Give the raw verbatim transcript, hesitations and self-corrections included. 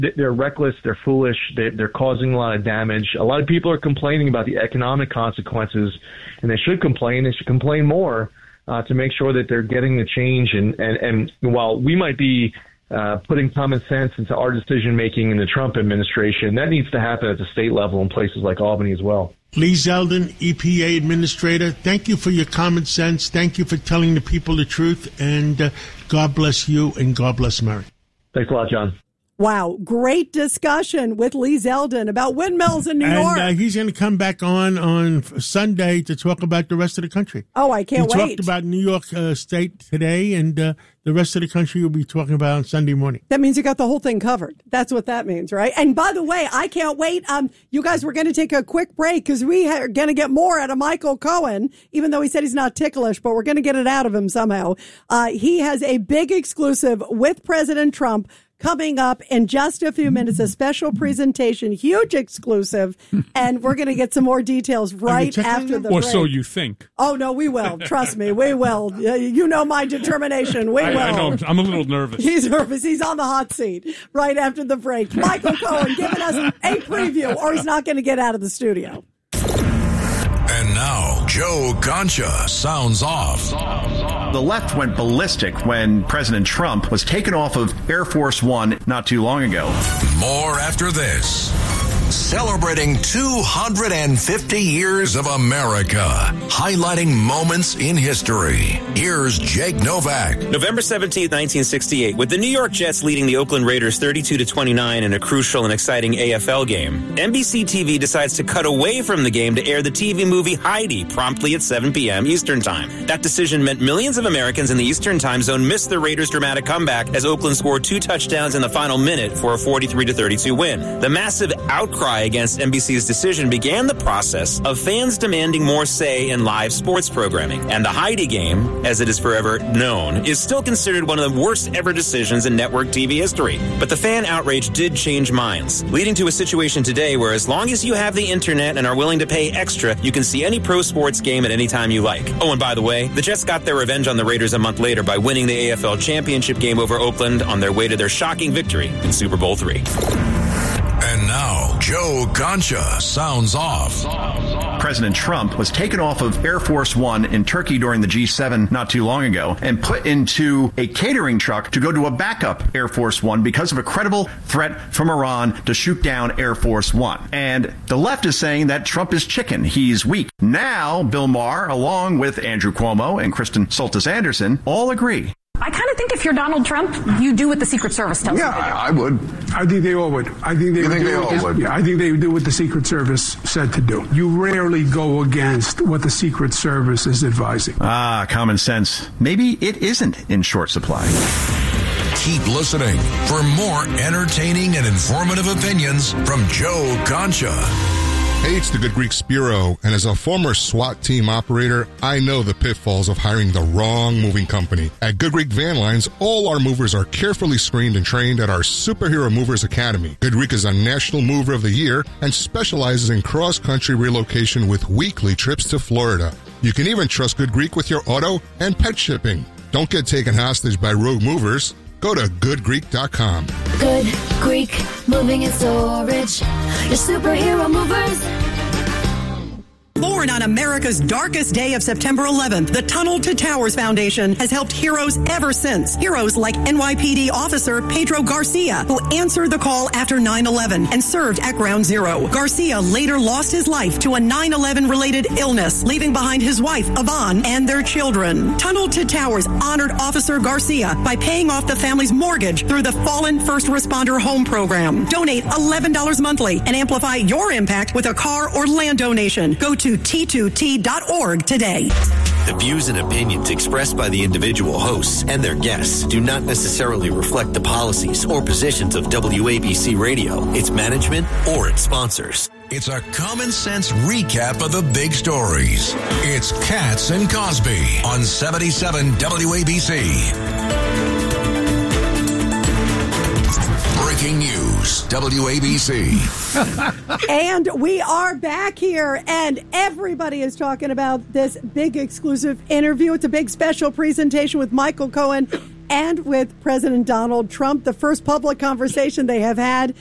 they're reckless, they're foolish, they're causing a lot of damage. A lot of people are complaining about the economic consequences, and they should complain. They should complain more uh, to make sure that they're getting the change. And, and, and while we might be uh, putting common sense into our decision-making in the Trump administration, that needs to happen at the state level in places like Albany as well. Lee Zeldin, E P A Administrator, thank you for your common sense. Thank you for telling the people the truth. And uh, God bless you and God bless America. Thanks a lot, John. Wow, great discussion with Lee Zeldin about windmills in New and, York. And uh, he's going to come back on on Sunday to talk about the rest of the country. Oh, I can't he wait. He talked about New York uh, State today, and uh, the rest of the country will be talking about on Sunday morning. That means you got the whole thing covered. That's what that means, right? And by the way, I can't wait. Um, you guys, we're going to take a quick break because we are going to get more out of Michael Cohen, even though he said he's not ticklish, but we're going to get it out of him somehow. Uh, he has a big exclusive with President Trump coming up in just a few minutes, a special presentation, huge exclusive, and we're going to get some more details right after the break. Or so you think. Oh, no, we will. Trust me, we will. You know my determination. We I, will. I know. I'm a little nervous. He's nervous. He's on the hot seat right after the break. Michael Cohen giving us a preview, or he's not going to get out of the studio. And now, Joe Concha sounds off. The left went ballistic when President Trump was taken off of Air Force One not too long ago. More after this. Celebrating two hundred fifty years of America, highlighting moments in history. Here's Jake Novak. November seventeenth, nineteen sixty-eight, with the New York Jets leading the Oakland Raiders thirty-two to twenty-nine in a crucial and exciting A F L game, N B C T V decides to cut away from the game to air the T V movie Heidi promptly at seven p.m. Eastern Time. That decision meant millions of Americans in the Eastern Time Zone missed the Raiders' dramatic comeback as Oakland scored two touchdowns in the final minute for a forty-three to thirty-two win. The massive outcry against N B C's decision began the process of fans demanding more say in live sports programming. And the Heidi game, as it is forever known, is still considered one of the worst ever decisions in network T V history. But the fan outrage did change minds, leading to a situation today where as long as you have the internet and are willing to pay extra, you can see any pro sports game at any time you like. Oh, and by the way, the Jets got their revenge on the Raiders a month later by winning the A F L championship game over Oakland on their way to their shocking victory in Super Bowl three. And now, Joe Concha sounds off. President Trump was taken off of Air Force One in Turkey during the G seven not too long ago and put into a catering truck to go to a backup Air Force One because of a credible threat from Iran to shoot down Air Force One. And the left is saying that Trump is chicken. He's weak. Now, Bill Maher, along with Andrew Cuomo and Kristen Soltis Anderson, all agree. I kind of think if you're Donald Trump, you do what the Secret Service tells yeah, you to do. I would. I think they all would. I think they you would think do they what all the, would? Yeah, I think they would do what the Secret Service said to do. You rarely go against what the Secret Service is advising. Ah, common sense. Maybe it isn't in short supply. Keep listening for more entertaining and informative opinions from Joe Concha. Hey, it's the Good Greek Spiro, and as a former SWAT team operator, I know the pitfalls of hiring the wrong moving company. At Good Greek Van Lines, all our movers are carefully screened and trained at our Superhero Movers Academy. Good Greek is a National Mover of the Year and specializes in cross-country relocation with weekly trips to Florida. You can even trust Good Greek with your auto and pet shipping. Don't get taken hostage by rogue movers. Go to good greek dot com. Good Greek Moving and Storage. Your superhero movers. Born on America's darkest day of September eleventh, the Tunnel to Towers Foundation has helped heroes ever since. Heroes like N Y P D officer Pedro Garcia, who answered the call after nine eleven and served at Ground Zero. Garcia later lost his life to a nine eleven related illness, leaving behind his wife, Yvonne, and their children. Tunnel to Towers honored Officer Garcia by paying off the family's mortgage through the Fallen First Responder Home Program. Donate eleven dollars monthly and amplify your impact with a car or land donation. Go to T two T dot org today. The views and opinions expressed by the individual hosts and their guests do not necessarily reflect the policies or positions of W A B C Radio, its management, or its sponsors. It's a common sense recap of the big stories. It's Katz and Cosby on seventy-seven W A B C. Breaking news, W A B C. And we are back here, and everybody is talking about this big exclusive interview. It's a big special presentation with Michael Cohen and with President Donald Trump, the first public conversation they have had